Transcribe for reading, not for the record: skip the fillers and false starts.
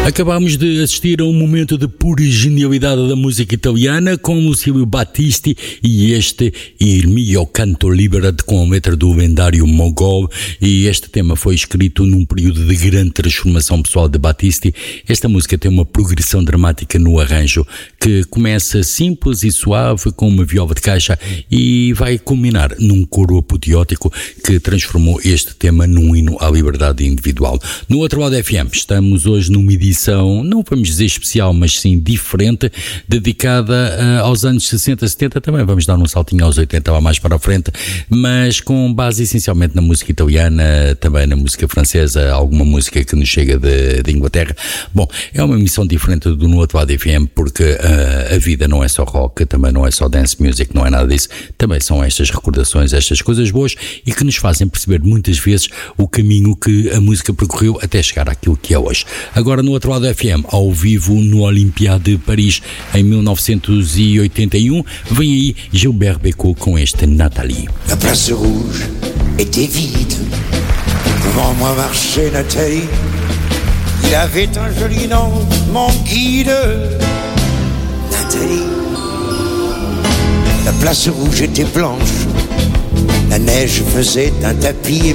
Acabámos de assistir a um momento de pura genialidade da música italiana com Lucio Battisti e este Il mio canto libera-te com a letra do lendário Mogol, e este tema foi escrito num período de grande transformação pessoal de Battisti. Esta música tem uma progressão dramática no arranjo que começa simples e suave com uma viola de caixa e vai culminar num coro apoteótico que transformou este tema num hino à liberdade individual. No outro lado FM estamos hoje numa edição, não vamos dizer especial, mas sim diferente, dedicada aos anos 60, 70, também vamos dar um saltinho aos 80 lá mais para a frente, mas com base essencialmente na música italiana, também na música francesa, alguma música que nos chega de Inglaterra. Bom, é uma emissão diferente do No Outro Lado FM, porque a vida não é só rock, também não é só dance music, não é nada disso, também são estas recordações, estas coisas boas e que nos fazem perceber muitas vezes o caminho que a música percorreu até chegar àquilo que é hoje. Agora no Outro Lado FM, ao vivo no Olympia de Paris em 1981, vem aí Gilbert Bécaud com este Nathalie. La place rouge était vide. Devant moi marchait Nathalie. Il avait un joli nom, mon guide. Nathalie. La place rouge était blanche. La neige faisait un tapis